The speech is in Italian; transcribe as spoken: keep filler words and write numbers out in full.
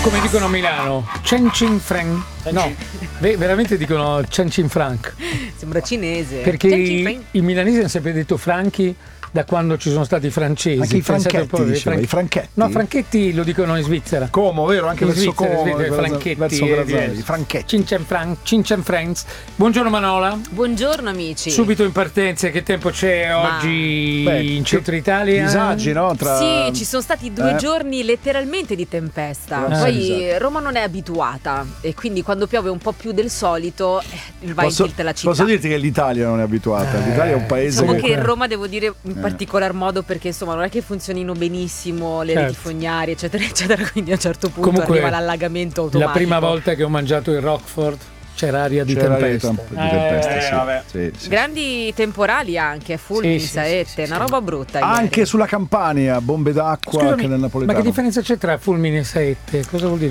come dicono a Milano, Chen Chin Frank. No, ve- veramente dicono Chen Chin Frank. Sembra cinese. Perché i, i milanesi hanno sempre detto franchi da quando ci sono stati i francesi. Anche i franchetti, poi, diceva, fran- i franchetti. No, franchetti lo dicono in Svizzera. Como, vero? Anche in verso Svizzera, Como, Svizzera, verso- franchetti. verso Grazzoli, i franchetti. Cincen Frank, Cincen Franks. Buongiorno Manola. Buongiorno amici. Subito in partenza, che tempo c'è Ma- oggi Beh, in centro Italia? Disagi, no? Tra... Sì, ci sono stati due Eh. giorni letteralmente di tempesta. Eh. Poi Esatto. Roma non è abituata e quindi quando piove un po' più del solito eh, vai Posso, in tilt la città. posso dirti che l'Italia non è abituata. Eh, L'Italia è un paese Diciamo che... che Roma devo dire in Eh. particolar modo perché insomma non è che funzionino benissimo le Certo. reti fognarie eccetera eccetera, quindi a un certo punto Comunque, arriva l'allagamento automatico. La prima volta che ho mangiato il Rockford c'era aria di C'era tempesta. di, temp- di tempesta, Eh, sì. vabbè. Sì, sì. Grandi temporali anche, fulmini, Sì, sì, saette, sì, sì, una sì. roba brutta Anche ieri. sulla Campania, bombe d'acqua Scusami, anche nel ma napoletano. che differenza c'è tra fulmine e saette? Cosa vuol dire?